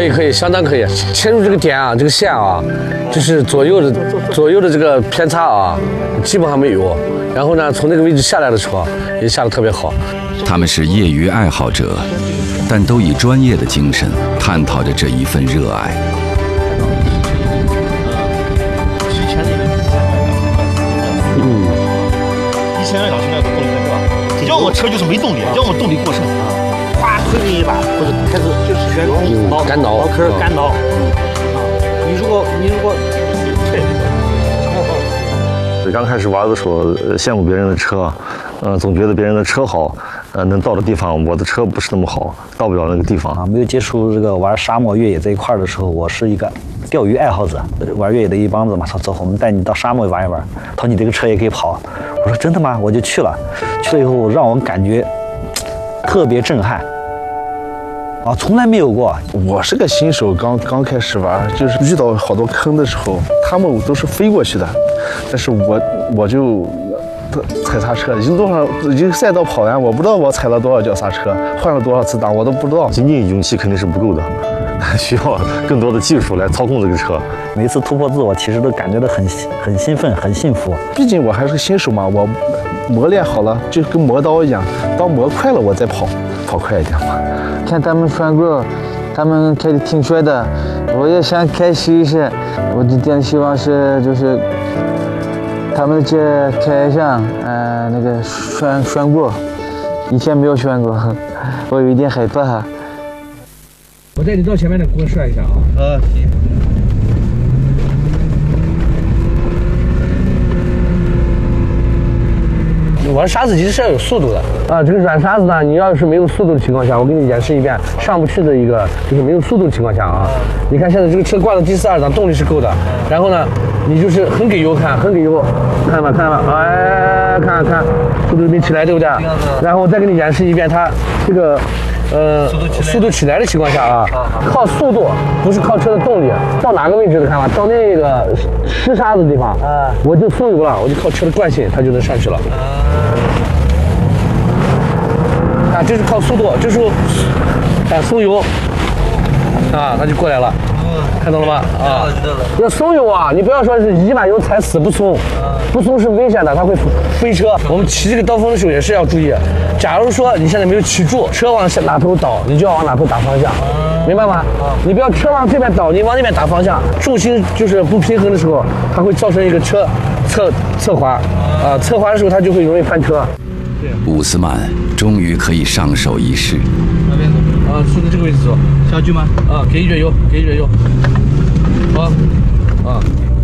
可以，相当可以。切入这个点啊，这个线啊，就是左右的这个偏差啊，基本上没有。然后呢，从那个位置下来的时候也下得特别好。 他们是业余爱好者，但都以专业的精神探讨着这一份热爱。 1000来辆现在都动力太大，要么车就是没动力，要么动力过剩。哗推进一把，或者开始就是旋干挠， 坑干挠。你如果刚开始玩的时候，羡慕别人的车，总觉得别人的车好，能到的地方，我的车不是那么好，到不了那个地方。 没有接触这个玩沙漠越野这一块的时候，我是一个钓鱼爱好者，玩越野的一帮子嘛，说走，我们带你到沙漠玩一玩。他说你这个车也可以跑，我说真的吗？我就去了，去了以后让我感觉特别震撼。从来没有过。 我是个新手，刚开始玩，就是遇到好多坑的时候，他们都是飞过去的，但是我就踩刹车，已经赛道跑完，我不知道我踩了多少脚刹车，换了多少次档，我都不知道。 仅仅勇气肯定是不够的，需要更多的技术来操控这个车。 每一次突破自我，其实都感觉到很兴奋，很幸福。 毕竟我还是个新手嘛，我磨练好了，就跟磨刀一样，当磨快了我再跑快一点嘛。 看他们穿过，他们开的挺帅的，我也想开试一试。我今天希望是就是他们这开上，那个拴过，以前没有拴过，我有一点害怕。 我带你到前面的，给我涮一下啊。行。玩沙子其实是要有速度的啊，这个软沙子呢，你要是没有速度的情况下，我给你演示一遍上不去的一个，就是没有速度的情况下啊。你看现在这个车挂到第42档，动力是够的，然后呢，你就是很给油，很给油，看吧，哎，看，速度没起来，对不对？然后我再给你演示一遍它这个。速度起来的情况下啊，靠速度不是靠车的动力。到哪个位置的看吧，到那个湿沙子的地方，我就松油了，我就靠车的惯性，它就能上去了。啊，这是靠速度，这时候松油，它就过来了。看到了吗？要松油啊！你不要说是一把油踩死不松，不松是危险的，它会飞车。我们骑这个刀锋的时候也是要注意。假如说你现在没有骑住，车往哪头倒，你就要往哪头打方向，明白吗？你不要车往这边倒，你往那边打方向，重心就是不平衡的时候，它会造成一个车侧滑，侧滑的时候它就会容易翻车。 伍斯曼终于可以上手一试。 那边走。顺着这个位置走。 下去吗？ 给一脚油。好。